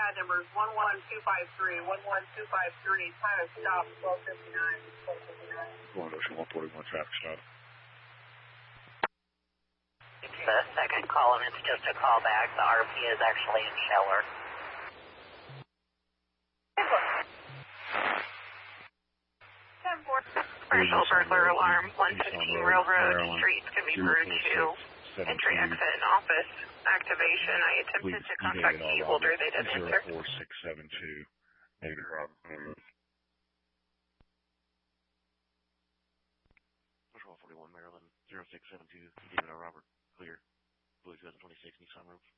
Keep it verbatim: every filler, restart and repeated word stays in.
pad numbers one one two five three, one one two five three, time of stop, twelve fifty-nine, twelve fifty-nine. one Ocean one forty-one traffic stop. It's the second call, and it's just a call back. The R P is actually in Scheller. Commercial burglar alarm, one fifteen Railroad, streets can be routed to entry, exit, and office activation. I attempted to contact the holder, they didn't answer. zero four six seven two, negative Robert. one forty-one Maryland, zero six seven two, David R. Robert, clear. Blue two thousand twenty-six Nissan Rogue.